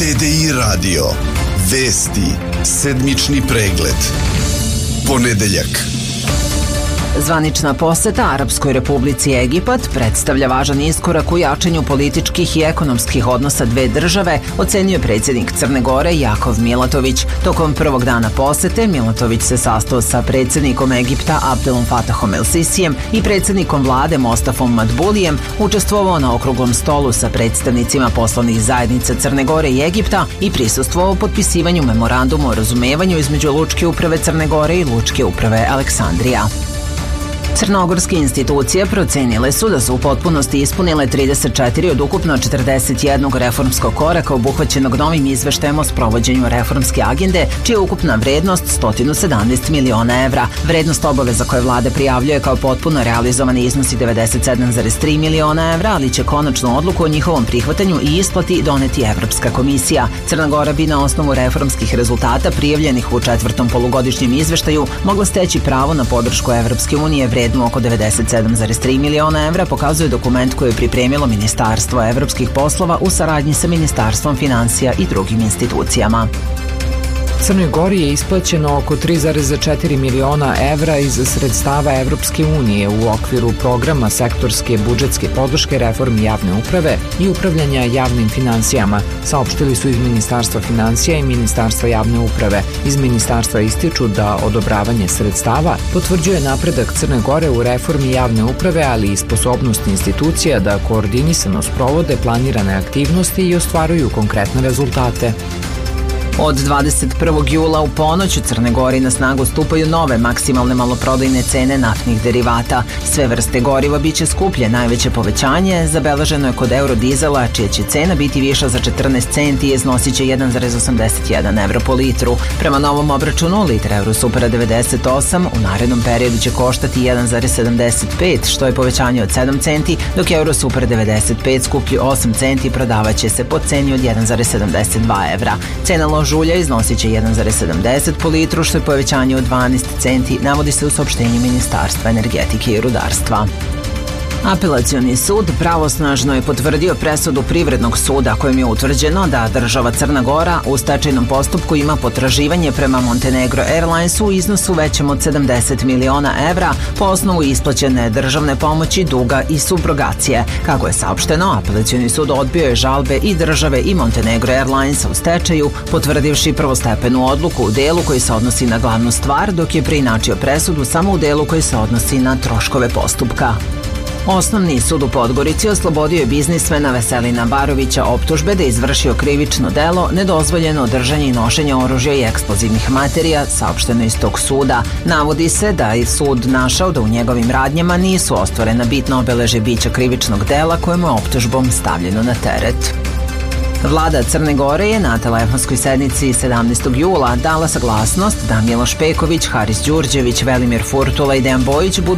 TDI radio. Vesti. Sedmični pregled. Ponedeljak. Zvanična poseta Arapskoj Republici Egipat predstavlja važan iskorak u jačanju političkih i ekonomskih odnosa dve države, ocenio je predsjednik Crne Gore Jakov Milatović. Tokom prvog dana posete Milatović se sastao sa predsjednikom Egipta Abdelom Fatahom El Sisijem i predsjednikom vlade Mostafom Madbulijem, učestvovao na okruglom stolu sa predstavnicima poslovnih zajednica Crne Gore i Egipta i prisustvovao potpisivanju memoranduma o razumevanju između Lučke uprave Crne Gore i Lučke uprave Aleksandrija. Crnogorske institucije procenile su da su u potpunosti ispunile 34 od ukupno 41 reformskog koraka obuhvaćenog novim izveštajem o sprovođenju reformske agende, čija je ukupna vrednost 117 miliona evra. Vrednost obaveza koje vlada prijavljuje kao potpuno realizovani iznosi 97,3 miliona evra, ali će konačnu odluku o njihovom prihvatanju i isplati doneti Evropska komisija. Crna Gora bi na osnovu reformskih rezultata prijavljenih u četvrtom polugodišnjem izveštaju mogla steći pravo na podršku Evropske unije vrednu oko 97,3 miliona evra, pokazuje dokument koji je pripremilo Ministarstvo evropskih poslova u saradnji sa Ministarstvom finansija i drugim institucijama. Crnoj Gori je isplaćeno oko 3,4 miliona evra iz sredstava Evropske unije u okviru programa sektorske budžetske podrške reformi javne uprave i upravljanja javnim finansijama, saopštili su iz Ministarstva finansija i Ministarstva javne uprave. Iz ministarstva ističu da odobravanje sredstava potvrđuje napredak Crne Gore u reformi javne uprave, ali i sposobnost institucija da koordinisano sprovode planirane aktivnosti i ostvaruju konkretne rezultate. Od 21. jula u ponoć u Crne Gori na snagu stupaju nove maksimalne maloprodajne cene naftnih derivata. Sve vrste goriva biće skuplje, najveće povećanje zabeleženo je kod eurodizela, čija će cena biti viša za 14 centi i iznosit će 1,81 evro po litru. Prema novom obračunu, litra Eurosupera 98 u narednom periodu će koštati 1,75, što je povećanje od 7 centi, dok Eurosuper 95 skuplji 8 centi prodavaće se po ceni od 1,72 evra. Cena žulja iznosit će 1,70 po litru, što je povećanje od 12 centi, navodi se u saopštenju Ministarstva energetike i rudarstva. Apelacioni sud pravosnažno je potvrdio presudu Privrednog suda kojim je utvrđeno da država Crna Gora u stečajnom postupku ima potraživanje prema Montenegro Airlinesu u iznosu većem od 70 miliona evra po osnovu isplaćene državne pomoći, duga i subrogacije. Kako je saopšteno, apelacioni sud odbio je žalbe i države i Montenegro Airlinesa u stečaju, potvrdivši prvostepenu odluku u delu koji se odnosi na glavnu stvar, dok je preinačio presudu samo u delu koji se odnosi na troškove postupka. Osnovni sud u Podgorici oslobodio je biznismena Veselina Barovića optužbe da je izvršio krivično delo nedozvoljeno držanje i nošenje oružja i eksplozivnih materija, saopšteno iz tog suda. Navodi se da je sud našao da u njegovim radnjama nisu ostvarena bitna obeležja bića krivičnog dela kojemu je optužbom stavljeno na teret. Vlada Crne Gore je na telefonskoj sednici 17. jula dala saglasnost da Miloš Peković, Haris Đurđević, Velimir Furtula i Dejan Bojić budu